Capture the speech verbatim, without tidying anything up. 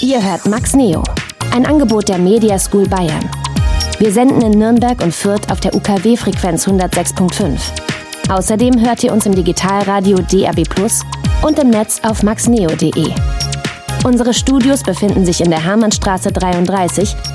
Ihr hört Max Neo, ein Angebot der Media School Bayern. Wir senden in Nürnberg und Fürth auf der U K W-Frequenz hundertsechs Komma fünf. Außerdem hört ihr uns im Digitalradio D A B plus und im Netz auf maxneo punkt de. Unsere Studios befinden sich in der Hermannstraße dreiunddreißig